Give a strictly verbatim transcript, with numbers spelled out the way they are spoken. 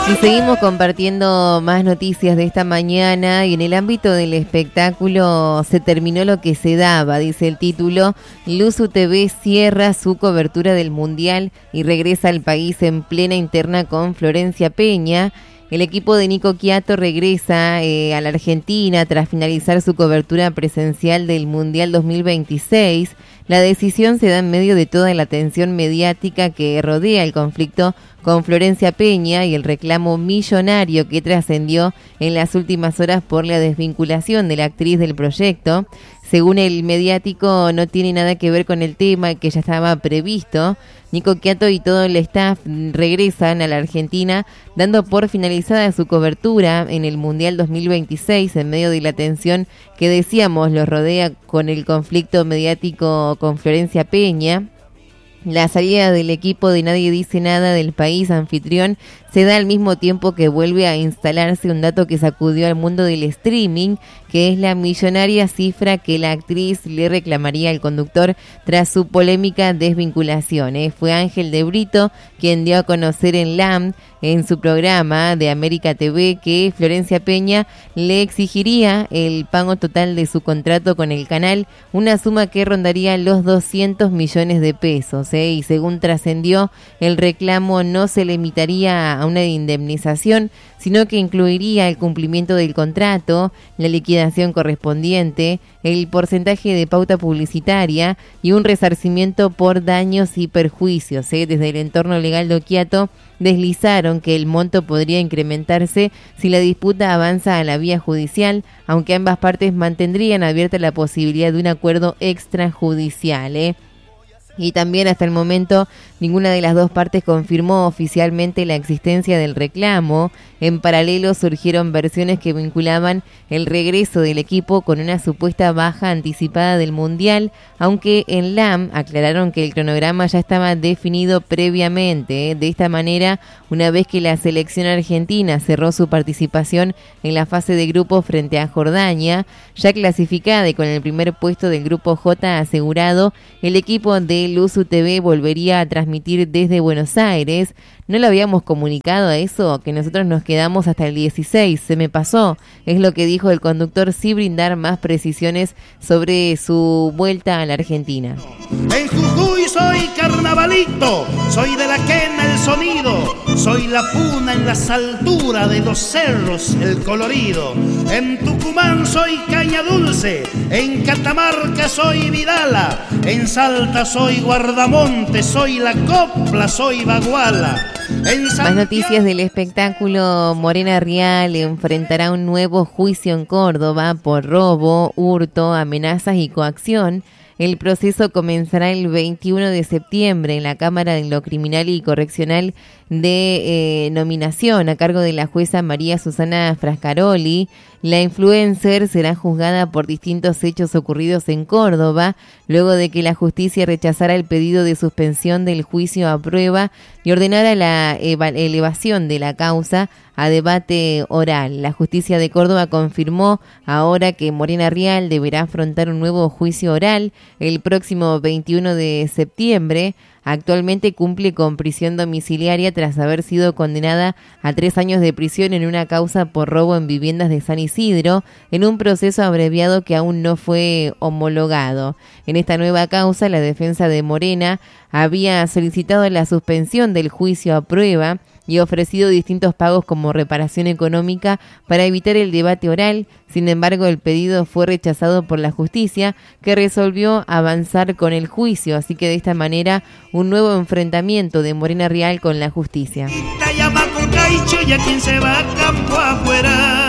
Y seguimos compartiendo más noticias de esta mañana y en el ámbito del espectáculo se terminó lo que se daba, dice el título. Luzu T V cierra su cobertura del Mundial y regresa al país en plena interna con Florencia Peña. El equipo de Nico Quiato regresa eh, a la Argentina tras finalizar su cobertura presencial del Mundial dos mil veintiséis. La decisión se da en medio de toda la tensión mediática que rodea el conflicto con Florencia Peña y el reclamo millonario que trascendió en las últimas horas por la desvinculación de la actriz del proyecto. Según el mediático, no tiene nada que ver con el tema que ya estaba previsto. Nico Quiato y todo el staff regresan a la Argentina dando por finalizada su cobertura en el Mundial dos mil veintiséis en medio de la tensión que decíamos los rodea con el conflicto mediático con Florencia Peña. La salida del equipo de Nadie Dice Nada del país anfitrión se da al mismo tiempo que vuelve a instalarse un dato que sacudió al mundo del streaming, que es la millonaria cifra que la actriz le reclamaría al conductor tras su polémica desvinculación. ¿eh? Fue Ángel de Brito quien dio a conocer en L A M, en su programa de América T V, que Florencia Peña le exigiría el pago total de su contrato con el canal, una suma que rondaría los doscientos millones de pesos. ¿eh? Y según trascendió, el reclamo no se limitaría a una indemnización, sino que incluiría el cumplimiento del contrato, la liquidación correspondiente, el porcentaje de pauta publicitaria y un resarcimiento por daños y perjuicios. ¿eh? Desde el entorno legal de Quiato deslizaron que el monto podría incrementarse si la disputa avanza a la vía judicial, aunque ambas partes mantendrían abierta la posibilidad de un acuerdo extrajudicial. ¿eh? Y también hasta el momento ninguna de las dos partes confirmó oficialmente la existencia del reclamo. En paralelo surgieron versiones que vinculaban el regreso del equipo con una supuesta baja anticipada del Mundial, aunque en L A M aclararon que el cronograma ya estaba definido previamente. ¿eh? De esta manera, una vez que la selección argentina cerró su participación en la fase de grupo frente a Jordania, ya clasificada y con el primer puesto del grupo J asegurado, el equipo de Luzu T V volvería a transmitir desde Buenos Aires. No lo habíamos comunicado a eso, que nosotros nos quedamos hasta el dieciséis, se me pasó, es lo que dijo el conductor sin brindar más precisiones sobre su vuelta a la Argentina. En Jujuy soy carnavalito, soy de la quena el sonido, soy la puna en las alturas de los cerros el colorido. En Tucumán soy caña dulce, en Catamarca soy Vidala, en Salta soy Guardamonte, soy la copla, soy Baguala. Más noticias del espectáculo. Morena Rial enfrentará un nuevo juicio en Córdoba por robo, hurto, amenazas y coacción. El proceso comenzará el veintiuno de septiembre en la Cámara de lo Criminal y Correccional de eh, Nominación a cargo de la jueza María Susana Frascaroli. La influencer será juzgada por distintos hechos ocurridos en Córdoba, luego de que la justicia rechazara el pedido de suspensión del juicio a prueba y ordenara la eva- elevación de la causa a debate oral. La justicia de Córdoba confirmó ahora que Morena Rial deberá afrontar un nuevo juicio oral el próximo veintiuno de septiembre. Actualmente cumple con prisión domiciliaria tras haber sido condenada a tres años de prisión en una causa por robo en viviendas de San Isidro, en un proceso abreviado que aún no fue homologado. En esta nueva causa, la defensa de Morena había solicitado la suspensión del juicio a prueba y ofrecido distintos pagos como reparación económica para evitar el debate oral. Sin embargo, el pedido fue rechazado por la justicia, que resolvió avanzar con el juicio. Así que de esta manera, un nuevo enfrentamiento de Morena Rial con la justicia. Y a quien se va a campo afuera.